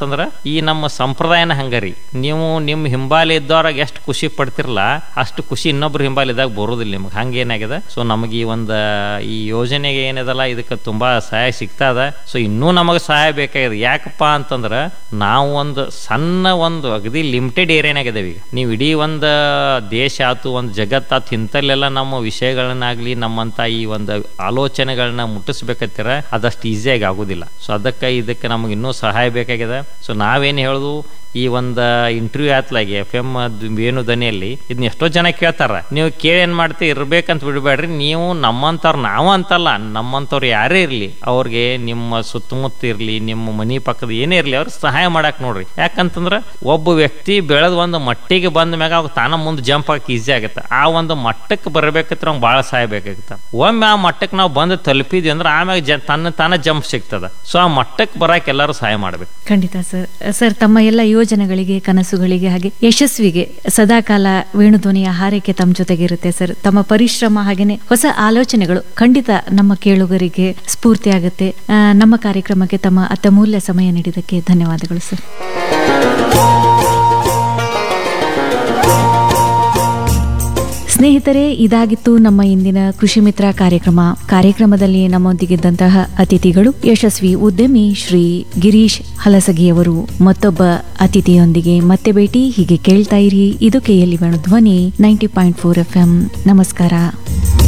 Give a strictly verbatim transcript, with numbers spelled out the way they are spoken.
ಅಂತಂದ್ರ ಈ ನಮ್ಮ ಸಂಪ್ರದಾಯನ ಹಂಗರಿ. ನೀವು ನಿಮ್ಮ ಹಿಂಬಾಲಿ ಇದ್ದವ್ರಾಗ ಎಷ್ಟು ಖುಷಿ ಪಡ್ತಿರಲ್ಲ ಅಷ್ಟು ಖುಷಿ ಇನ್ನೊಬ್ರು ಹಿಂಬಾಲಿ ಇದ್ದಾಗ ಬರೋದಿಲ್ಲ ನಿಮ್ಗೆ. ಹಂಗೇನಾಗಿದೆ. ಸೊ ನಮಗೆ ಈ ಒಂದು ಈ ಯೋಜನೆಗೆ ಏನದಲ್ಲ ಇದಕ್ಕೆ ತುಂಬಾ ಸಹಾಯ ಸಿಗ್ತಾ ಅದ. ಸೊ ಇನ್ನೂ ನಮಗೆ ಸಹಾಯ ಬೇಕಾಗಿದೆ. ಯಾಕಪ್ಪ ಅಂತಂದ್ರ ನಾವು ಒಂದು ಸಣ್ಣ ಒಂದು ಅಗದಿ ಲಿಮಿಟೆಡ್ ಏರಿಯಾನಾಗಿದ್ದೇವೆ ಈಗ. ನೀವು ಇಡೀ ಒಂದು ದೇಶ ಆತು ಒಂದು ಜಗತ್ತಾತು ಇಂಥಲ್ಲೆಲ್ಲ ನಮ್ಮ ವಿಷಯಗಳನ್ನಾಗ್ಲಿ ನಮ್ಮಂತ ಈ ಒಂದು ಆಲೋಚನೆಗಳನ್ನ ಮುಟ್ಟಿಸ್ಬೇಕತ್ತೀರ ಅದಷ್ಟು ಈಸಿಯಾಗಿ ಆಗೋದಿಲ್ಲ. ಸೊ ಅದಕ್ಕೆ ಇದಕ್ಕೆ ನಮಗೆ ಇನ್ನೂ ಸಹಾಯ ಬೇಕಾಗಿದೆ. ಸೊ ನಾವೇನು ಹೇಳುದು ಈ ಒಂದು ಇಂಟರ್ವ್ಯೂ ಆತ್ಲಾಗಿ ಎಫ್ ಎಮ್ ವೇಣು ಧ್ವನಿಯಲ್ಲಿ ಇದನ್ನ ಎಷ್ಟೋ ಜನ ಕೇಳ್ತಾರ. ನೀವು ಕೇಳಿ ಏನ್ ಮಾಡ್ತೀವಿ ಇರ್ಬೇಕಂತ ಬಿಡಬೇಡ್ರಿ. ನೀವು ನಮ್ಮಂತವ್ರು ನಾವು ಅಂತಲ್ಲ ನಮ್ಮಂತವ್ರು ಯಾರೇ ಇರ್ಲಿ ಅವ್ರಿಗೆ ನಿಮ್ಮ ಸುತ್ತಮುತ್ತ ಇರ್ಲಿ ನಿಮ್ಮ ಮನಿ ಪಕ್ಕದ ಏನೇ ಇರ್ಲಿ ಅವ್ರಿಗೆ ಸಹಾಯ ಮಾಡಕ್ ನೋಡ್ರಿ. ಯಾಕಂತಂದ್ರ ಒಬ್ಬ ವ್ಯಕ್ತಿ ಬೆಳೆದ ಒಂದು ಮಟ್ಟಿಗೆ ಬಂದ ಮ್ಯಾಗ ಅವಾಗ ತಾನ ಮುಂದೆ ಜಂಪ್ ಹಾಕಿ ಈಸಿ ಆಗತ್ತೆ. ಆ ಒಂದು ಮಟ್ಟಕ್ಕೆ ಬರಬೇಕಂದ್ರೆ ಅವ್ನು ಭಾಳ ಸಹಾಯ ಬೇಕಾಗತ್ತ. ಒಮ್ಮೆ ಆ ಮಟ್ಟಕ್ಕೆ ನಾವು ಬಂದು ತಲುಪಿದ್ವಿ ಅಂದ್ರೆ ಆಮ್ಯಾಗ ಜ ತನ್ನ ತಾನ ಜಂಪ್ ಸಿಗ್ತದ. ಸೊ ಆ ಮಟ್ಟಕ್ಕೆ ಬರಕ್ಕೆ ಎಲ್ಲರೂ ಸಹಾಯ ಮಾಡ್ಬೇಕು. ಖಂಡಿತ ಸರ್. ಸರ್ ತಮ್ಮ ಎಲ್ಲ ಯೋಜನೆಗಳಿಗೆ ಕನಸುಗಳಿಗೆ ಹಾಗೆ ಯಶಸ್ವಿಗೆ ಸದಾಕಾಲ ವೇಣುಧ್ವನಿಯ ಹಾರೈಕೆ ತಮ್ಮ ಜೊತೆಗಿರುತ್ತೆ ಸರ್. ತಮ್ಮ ಪರಿಶ್ರಮ ಹಾಗೇನೆ ಹೊಸ ಆಲೋಚನೆಗಳು ಖಂಡಿತ ನಮ್ಮ ಕೇಳುಗರಿಗೆ ಸ್ಫೂರ್ತಿ ಆಗುತ್ತೆ. ನಮ್ಮ ಕಾರ್ಯಕ್ರಮಕ್ಕೆ ತಮ್ಮ ಅತ್ಯಮೂಲ್ಯ ಸಮಯ ನೀಡಿದ್ದಕ್ಕೆ ಧನ್ಯವಾದಗಳು ಸರ್. ಸ್ನೇಹಿತರೆ, ಇದಾಗಿತ್ತು ನಮ್ಮ ಇಂದಿನ ಕೃಷಿ ಮಿತ್ರ ಕಾರ್ಯಕ್ರಮ. ಕಾರ್ಯಕ್ರಮದಲ್ಲಿ ನಮ್ಮೊಂದಿಗಿದ್ದಂತಹ ಅತಿಥಿಗಳು ಯಶಸ್ವಿ ಉದ್ಯಮಿ ಶ್ರೀ ಗಿರೀಶ್ ಹಲಸಗಿಯವರು. ಮತ್ತೊಬ್ಬ ಅತಿಥಿಯೊಂದಿಗೆ ಮತ್ತೆ ಭೇಟಿ. ಹೀಗೆ ಕೇಳ್ತಾ ಇರಿ. ಇದು ಕೆಎಲ್ಇ ವೇಣು ಧ್ವನಿ ninety point four F M. ನಮಸ್ಕಾರ.